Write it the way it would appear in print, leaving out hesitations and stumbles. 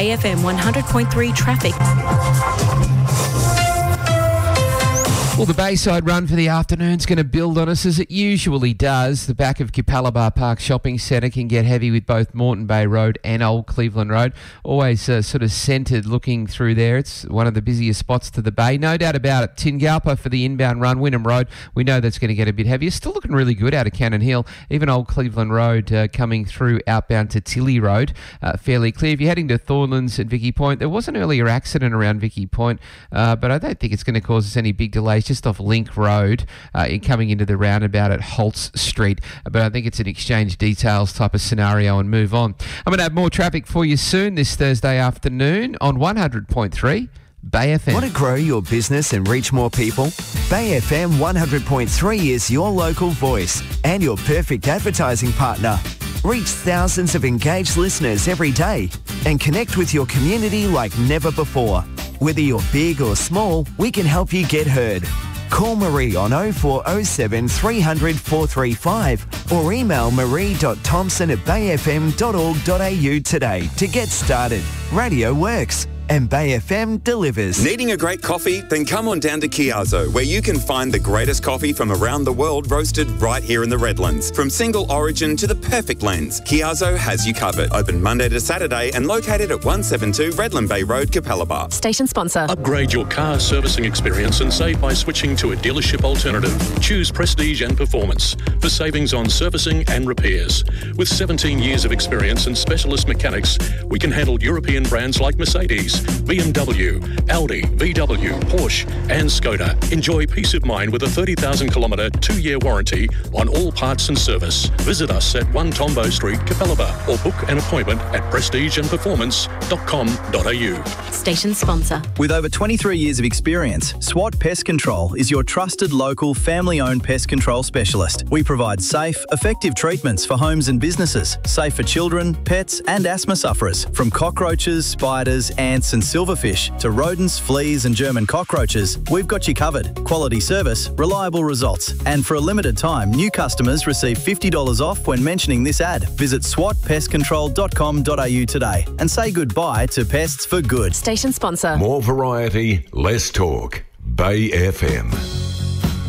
Bay FM 100.3 traffic. Well, the Bayside run for the afternoon's going to build on us as it usually does. The back of Capalaba Park Shopping Centre can get heavy with both Moreton Bay Road and Old Cleveland Road. Always sort of centred looking through there. It's one of the busiest spots to the Bay. No doubt about it. Tingalpa for the inbound run. Wynnum Road, we know that's going to get a bit heavier. Still looking really good out of Cannon Hill. Even Old Cleveland Road coming through outbound to Tilly Road. Fairly clear. If you're heading to Thornlands and Vicky Point, there was an earlier accident around Vicky Point, but I don't think it's going to cause us any big delays. Just off Link Road coming into the roundabout at Holtz Street. But I think it's an exchange details type of scenario and move on. I'm going to have more traffic for you soon this Thursday afternoon on 100.3 Bay FM. Want to grow your business and reach more people? Bay FM 100.3 is your local voice and your perfect advertising partner. Reach thousands of engaged listeners every day and connect with your community like never before. Whether you're big or small, we can help you get heard. Call Marie on 0407 300 435 or email marie.thompson@bayfm.org.au today to get started. Radio works. And Bay FM delivers. Needing a great coffee? Then come on down to Chiazzo, where you can find the greatest coffee from around the world roasted right here in the Redlands. From single origin to the perfect blends, Chiazzo has you covered. Open Monday to Saturday and located at 172 Redland Bay Road, Capalaba. Station sponsor. Upgrade your car servicing experience and save by switching to a dealership alternative. Choose Prestige and Performance for savings on servicing and repairs. With 17 years of experience and specialist mechanics, we can handle European brands like Mercedes, BMW, Audi, VW, Porsche and Skoda. Enjoy peace of mind with a 30,000-kilometre 2-year warranty on all parts and service. Visit us at 1 Tombo Street, Capalaba, or book an appointment at prestigeandperformance.com.au. Station sponsor. With over 23 years of experience, SWAT Pest Control is your trusted local family-owned pest control specialist. We provide safe, effective treatments for homes and businesses, safe for children, pets and asthma sufferers, from cockroaches, spiders, ants and silverfish to rodents, fleas and German cockroaches. We've got you covered. Quality service, reliable results. And for a limited time, new customers receive $50 off when mentioning this ad. Visit swatpestcontrol.com.au today and say goodbye to pests for good. Station sponsor. More variety, less talk. Bay FM.